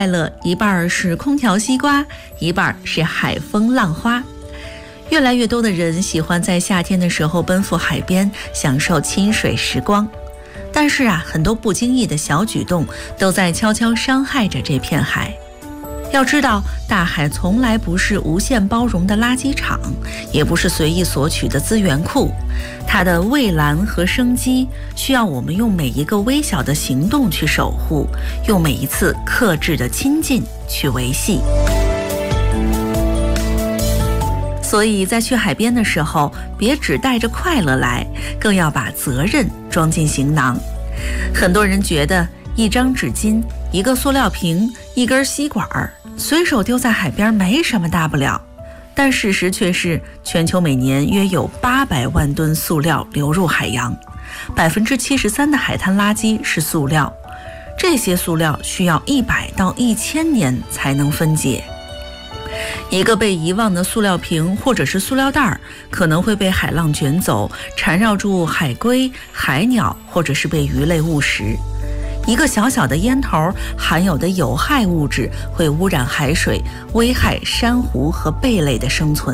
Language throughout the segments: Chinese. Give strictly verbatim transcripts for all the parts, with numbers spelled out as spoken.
快乐一半是空调西瓜，一半是海风浪花。越来越多的人喜欢在夏天的时候奔赴海边，享受亲水时光。但是啊，很多不经意的小举动都在悄悄伤害着这片海。要知道，大海从来不是无限包容的垃圾场，也不是随意索取的资源库。它的蔚蓝和生机需要我们用每一个微小的行动去守护，用每一次克制的亲近去维系。所以在去海边的时候，别只带着快乐来，更要把责任装进行囊。很多人觉得一张纸巾、一个塑料瓶、一根吸管随手丢在海边没什么大不了，但事实却是全球每年约有八百万吨塑料流入海洋， 百分之七十三 的海滩垃圾是塑料，这些塑料需要一百到一千年才能分解。一个被遗忘的塑料瓶或者是塑料袋可能会被海浪卷走，缠绕住海龟、海鸟，或者是被鱼类误食。一个小小的烟头含有的有害物质会污染海水，危害珊瑚和贝类的生存。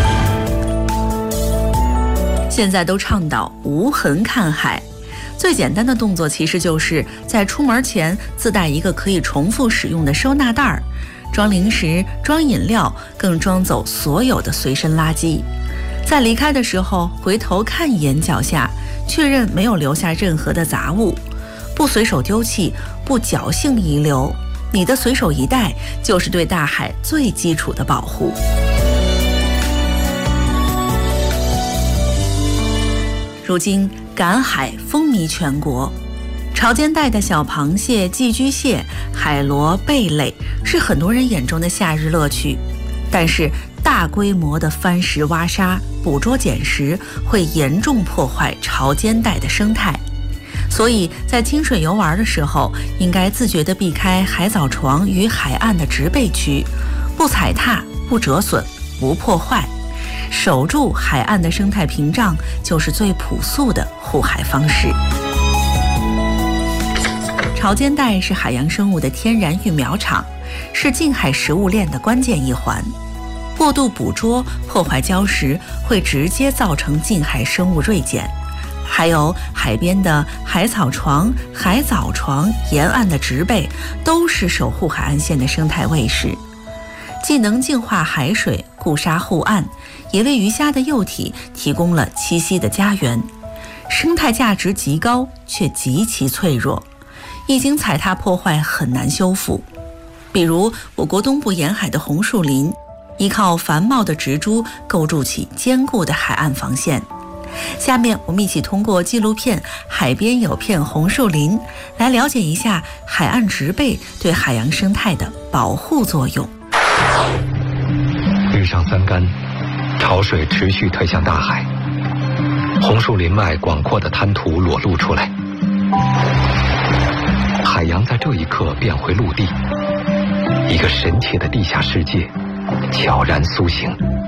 现在都倡导无痕看海，最简单的动作其实就是在出门前自带一个可以重复使用的收纳袋，装零食、装饮料，更装走所有的随身垃圾。在离开的时候回头看一眼脚下，确认没有留下任何的杂物。不随手丢弃，不侥幸遗留，你的随手一带就是对大海最基础的保护。如今赶海风靡全国，潮间带的小螃蟹、寄居蟹、海螺、贝类是很多人眼中的夏日乐趣，但是大规模的翻石挖沙、捕捉捡食会严重破坏潮间带的生态。所以在清水游玩的时候，应该自觉地避开海藻床与海岸的植被区，不踩踏、不折损、不破坏，守住海岸的生态屏障，就是最朴素的护海方式。潮间带是海洋生物的天然育苗场，是近海食物链的关键一环。过度捕捉、破坏礁石，会直接造成近海生物锐减。还有海边的海草床、海藻床、沿岸的植被，都是守护海岸线的生态卫士，既能净化海水、固沙护岸，也为鱼虾的幼体提供了栖息的家园。生态价值极高，却极其脆弱，一经踩踏破坏很难修复。比如我国东部沿海的红树林，依靠繁茂的植株构筑起坚固的海岸防线。下面我们一起通过纪录片《海边有片红树林》来了解一下海岸植被对海洋生态的保护作用。 日上三竿，潮水持续推向大海，红树林外广阔的滩涂裸露出来，海洋在这一刻变回陆地，一个神奇的地下世界悄然苏醒。